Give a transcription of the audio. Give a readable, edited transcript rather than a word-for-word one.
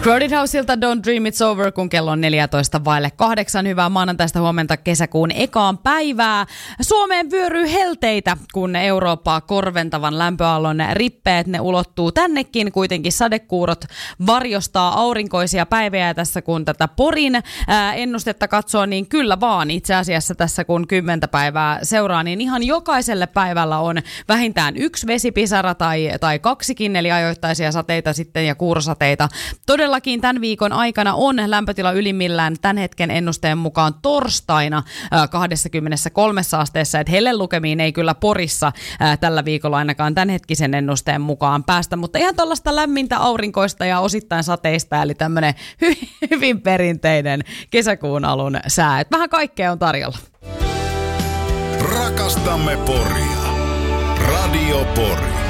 Crowded Houseilta Don't Dream It's Over, kun kello on 7:14. Hyvää maanantaista huomenta kesäkuun ekaan päivää. Suomeen vyöryy helteitä, kun Eurooppaa korventavan lämpöaallon rippeet, ne ulottuu tännekin. Kuitenkin sadekuurot varjostaa aurinkoisia päiviä, ja tässä kun tätä Porin ennustetta katsoo, niin kyllä vaan itse asiassa tässä kun 10 päivää seuraa, niin ihan jokaiselle päivällä on vähintään yksi vesipisara tai kaksikin, eli ajoittaisia sateita sitten ja kuurosateita. Todellakin tämän viikon aikana on lämpötila ylimmillään tämän hetken ennusteen mukaan torstaina 23 asteessa, että hellelukemiin ei kyllä Porissa tällä viikolla ainakaan tämänhetkisen ennusteen mukaan päästä, mutta ihan tuollaista lämmintä aurinkoista ja osittain sateista, eli tämmöinen hyvin perinteinen kesäkuun alun sää. Et vähän kaikkea on tarjolla. Rakastamme Poria. Radio Pori.